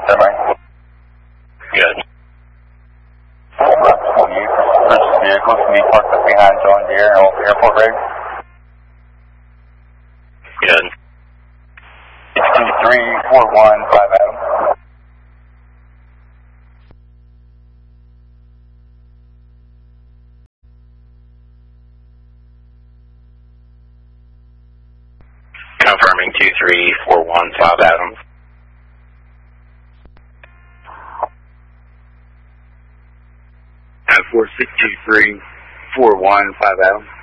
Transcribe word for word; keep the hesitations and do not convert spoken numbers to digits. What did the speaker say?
Everybody? Good. twenty-eight purchase vehicles to be parked up behind John Deere and Old Airport Road. Good. It's twenty-three four one five Adam. Confirming two three four one five Adams. four six two three four one five Adam.